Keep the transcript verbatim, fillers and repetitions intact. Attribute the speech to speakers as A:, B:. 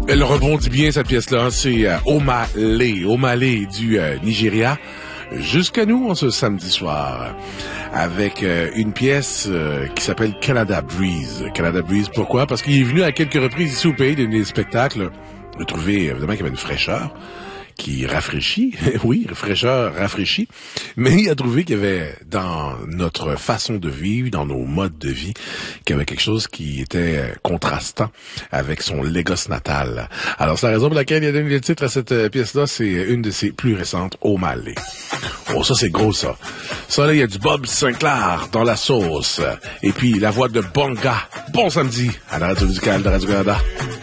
A: Elle rebondit bien, cette pièce-là. C'est euh, Omale, Omale du euh, Nigeria. Jusqu'à nous, en ce samedi soir, avec euh, une pièce euh, qui s'appelle Canada Breeze. Canada Breeze, pourquoi? Parce qu'il est venu à quelques reprises ici au pays donner des spectacles. Il a trouvé, évidemment, qu'il y avait une fraîcheur qui rafraîchit, oui, fraîcheur rafraîchit, mais il a trouvé qu'il y avait dans notre façon de vivre, dans nos modes de vie, qu'il y avait quelque chose qui était contrastant avec son Lagos natal. Alors c'est la raison pour laquelle il a donné le titre à cette pièce-là, c'est une de ses plus récentes, Omale. Oh, ça c'est gros ça. Ça là, il y a du Bob Sinclair dans la sauce. Et puis la voix de Bonga. Bon samedi à la Radio musicale de Radio-Canada.